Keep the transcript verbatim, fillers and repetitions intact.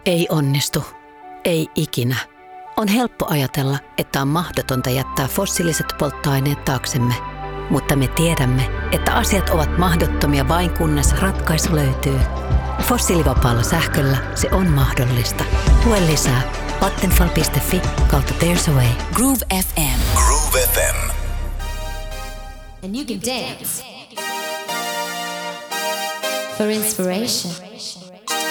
Ei onnistu. Ei ikinä. On helppo ajatella, että on mahdotonta jättää fossiiliset polttoaineet taaksemme. Mutta me tiedämme, että asiat ovat mahdottomia vain kunnes ratkaisu löytyy. Fossiilivapaalla sähköllä se on mahdollista. Lue lisää vattenfall piste fi kautta There's a Way. Groove F M. Groove F M. And you can dance for inspiration.